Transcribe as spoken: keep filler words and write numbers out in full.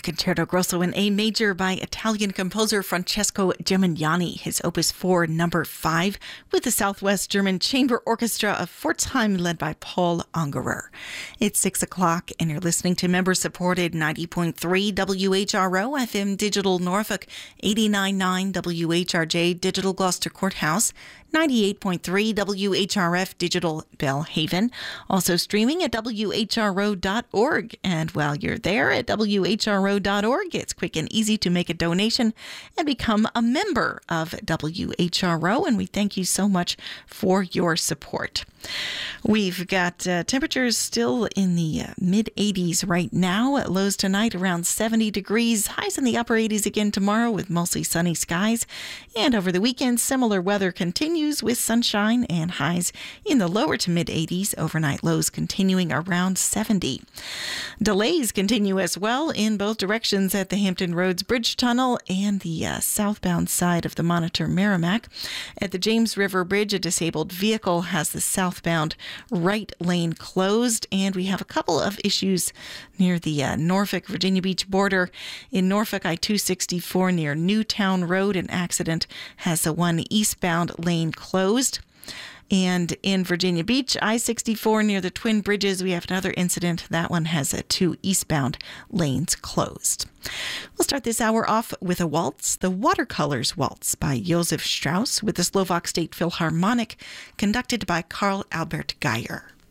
Concerto Grosso in A major by Italian composer Francesco Gimignani, his Opus four, number five, with the Southwest German Chamber Orchestra of Pforzheim led by Paul Ungerer. It's six o'clock and you're listening to member-supported ninety point three W H R O F M Digital Norfolk, eighty-nine point nine W H R J Digital Gloucester Courthouse, ninety-eight point three W H R F Digital Belhaven, also streaming at W H R O dot org. And while you're there at W H R O dot org, it's quick and easy to make a donation and become a member of W H R O, and we thank you so much for your support. We've got uh, temperatures still in the uh, mid eighties right now. At lows tonight around seventy degrees, highs in the upper eighties again tomorrow with mostly sunny skies. And over the weekend, similar weather continues with sunshine and highs in the lower to mid eighties. Overnight lows continuing around seventy. Delays continue as well in both directions at the Hampton Roads Bridge Tunnel and the uh, southbound side of the Monitor Merrimack. At the James River Bridge, a disabled vehicle has the southbound right lane closed, and we have a couple of issues near the uh, Norfolk Virginia Beach border. In Norfolk, I two sixty-four near Newtown Road, an accident has the one eastbound lane closed. And in Virginia Beach, I sixty-four near the Twin Bridges, we have another incident. That one has uh, two eastbound lanes closed. We'll start this hour off with a waltz, the Watercolors Waltz by Josef Strauss with the Slovak State Philharmonic, conducted by Karl Albert Geyer.